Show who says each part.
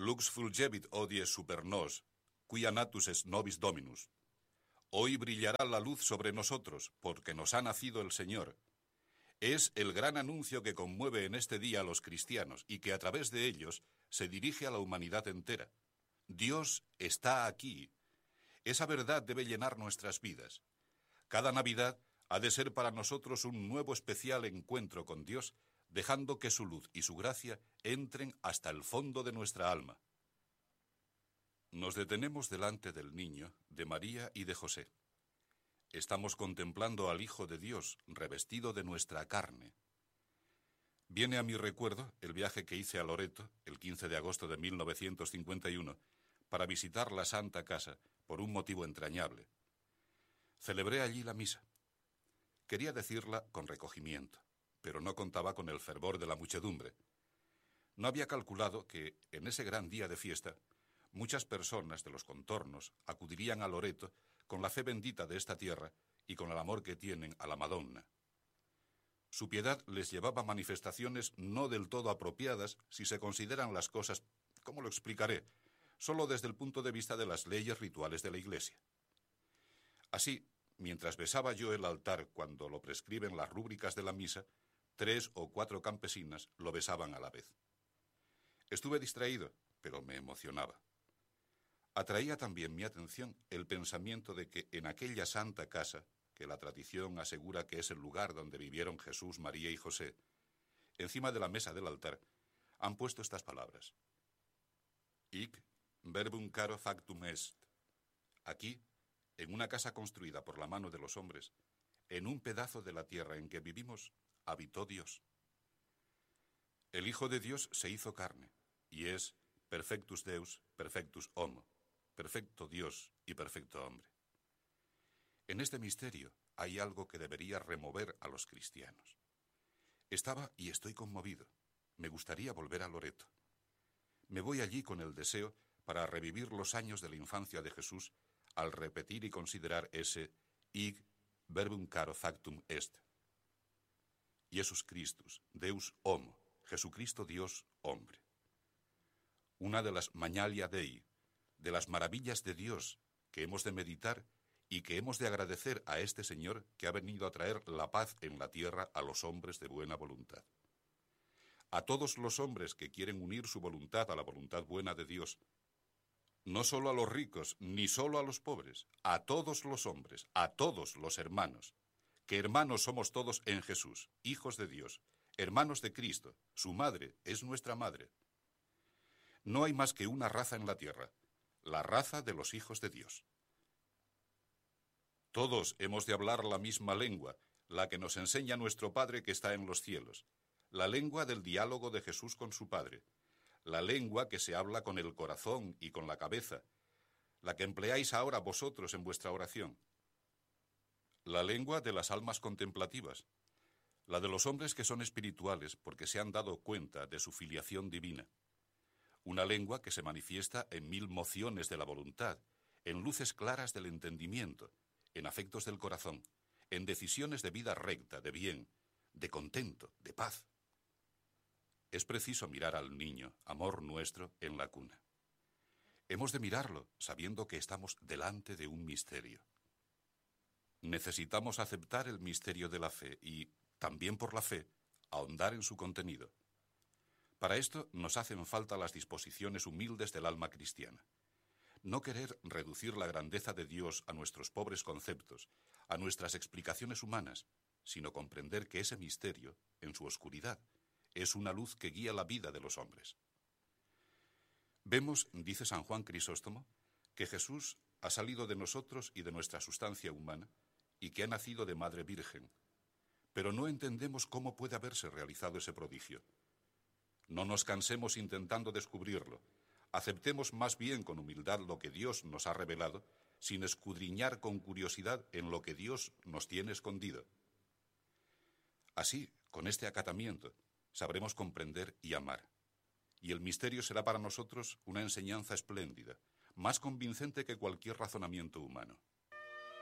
Speaker 1: Lux fulgevit hodie super nos, quia natus est nobis Dominus. Hoy brillará la luz sobre nosotros, porque nos ha nacido el Señor. Es el gran anuncio que conmueve en este día a los cristianos y que a través de ellos se dirige a la humanidad entera. Dios está aquí. Esa verdad debe llenar nuestras vidas. Cada Navidad ha de ser para nosotros un nuevo especial encuentro con Dios, dejando que su luz y su gracia entren hasta el fondo de nuestra alma. Nos detenemos delante del niño, de María y de José. Estamos contemplando al Hijo de Dios, revestido de nuestra carne. Viene a mi recuerdo el viaje que hice a Loreto, el 15 de agosto de 1951, para visitar la Santa Casa, por un motivo entrañable. Celebré allí la misa. Quería decirla con recogimiento, pero no contaba con el fervor de la muchedumbre. No había calculado que, en ese gran día de fiesta, muchas personas de los contornos acudirían a Loreto con la fe bendita de esta tierra y con el amor que tienen a la Madonna. Su piedad les llevaba a manifestaciones no del todo apropiadas si se consideran las cosas, ¿cómo lo explicaré?, solo desde el punto de vista de las leyes rituales de la Iglesia. Así, mientras besaba yo el altar cuando lo prescriben las rúbricas de la misa, 3 o 4 campesinas lo besaban a la vez. Estuve distraído, pero me emocionaba. Atraía también mi atención el pensamiento de que en aquella santa casa, que la tradición asegura que es el lugar donde vivieron Jesús, María y José, encima de la mesa del altar, han puesto estas palabras. Hic verbum caro factum est. Aquí, en una casa construida por la mano de los hombres, en un pedazo de la tierra en que vivimos, habitó Dios. El Hijo de Dios se hizo carne, y es perfectus Deus, perfectus homo, perfecto Dios y perfecto hombre. En este misterio hay algo que debería remover a los cristianos. Estaba y estoy conmovido. Me gustaría volver a Loreto. Me voy allí con el deseo para revivir los años de la infancia de Jesús al repetir y considerar ese hic verbum caro factum est. Jesus Christus, Deus homo, Jesucristo Dios hombre. Una de las magnalia Dei, de las maravillas de Dios que hemos de meditar y que hemos de agradecer a este Señor que ha venido a traer la paz en la tierra a los hombres de buena voluntad. A todos los hombres que quieren unir su voluntad a la voluntad buena de Dios, no solo a los ricos, ni solo a los pobres, a todos los hombres, a todos los hermanos, que hermanos somos todos en Jesús, hijos de Dios, hermanos de Cristo, su madre es nuestra madre. No hay más que una raza en la tierra, la raza de los hijos de Dios. Todos hemos de hablar la misma lengua, la que nos enseña nuestro Padre que está en los cielos, la lengua del diálogo de Jesús con su Padre, la lengua que se habla con el corazón y con la cabeza, la que empleáis ahora vosotros en vuestra oración. La lengua de las almas contemplativas, la de los hombres que son espirituales porque se han dado cuenta de su filiación divina. Una lengua que se manifiesta en 1000 mociones de la voluntad, en luces claras del entendimiento, en afectos del corazón, en decisiones de vida recta, de bien, de contento, de paz. Es preciso mirar al niño, amor nuestro, en la cuna. Hemos de mirarlo sabiendo que estamos delante de un misterio. Necesitamos aceptar el misterio de la fe y, también por la fe, ahondar en su contenido. Para esto nos hacen falta las disposiciones humildes del alma cristiana. No querer reducir la grandeza de Dios a nuestros pobres conceptos, a nuestras explicaciones humanas, sino comprender que ese misterio, en su oscuridad, es una luz que guía la vida de los hombres. Vemos, dice San Juan Crisóstomo, que Jesús ha salido de nosotros y de nuestra sustancia humana y que ha nacido de Madre Virgen, pero no entendemos cómo puede haberse realizado ese prodigio. No nos cansemos intentando descubrirlo. Aceptemos más bien con humildad lo que Dios nos ha revelado, sin escudriñar con curiosidad en lo que Dios nos tiene escondido. Así, con este acatamiento, sabremos comprender y amar. Y el misterio será para nosotros una enseñanza espléndida, más convincente que cualquier razonamiento humano.